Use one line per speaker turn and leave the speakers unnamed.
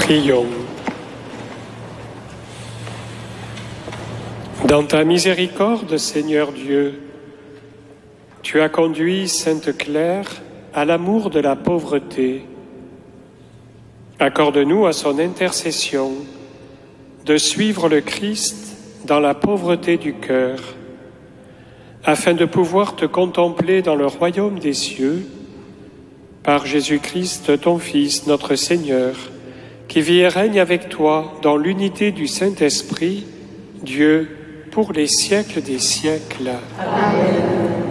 Prions. Dans ta miséricorde, Seigneur Dieu, tu as conduit Sainte Claire à l'amour de la pauvreté. Accorde-nous à son intercession de suivre le Christ dans la pauvreté du cœur, afin de pouvoir te contempler dans le royaume des cieux, par Jésus-Christ, ton Fils, notre Seigneur, qui vit et règne avec toi dans l'unité du Saint-Esprit, Dieu, pour les siècles des siècles.
Amen.